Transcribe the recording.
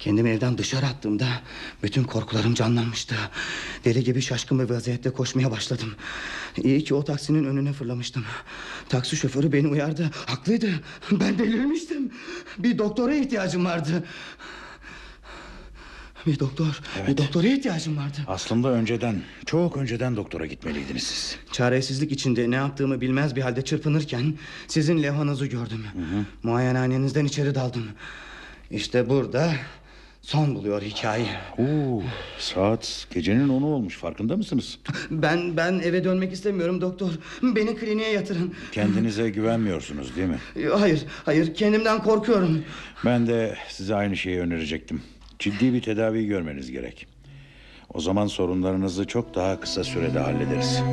Kendimi evden dışarı attığımda bütün korkularım canlanmıştı. Deli gibi şaşkın bir vaziyette koşmaya başladım. İyi ki o taksinin önüne fırlamıştım. Taksi şoförü beni uyardı. Haklıydı. Ben delirmiştim. Bir doktora ihtiyacım vardı. Bir doktora ihtiyacım vardı. Aslında çok önceden doktora gitmeliydiniz siz. Çaresizlik içinde ne yaptığımı bilmez bir halde çırpınırken sizin levhanızı gördüm. Muayenehanenizden içeri daldım. İşte burada son buluyor hikaye. Saat gecenin 10'u olmuş, farkında mısınız? Ben eve dönmek istemiyorum doktor. Beni kliniğe yatırın. Kendinize güvenmiyorsunuz değil mi? Hayır, kendimden korkuyorum. Ben de size aynı şeyi önerecektim. Ciddi bir tedavi görmeniz gerek. O zaman sorunlarınızı çok daha kısa sürede hallederiz.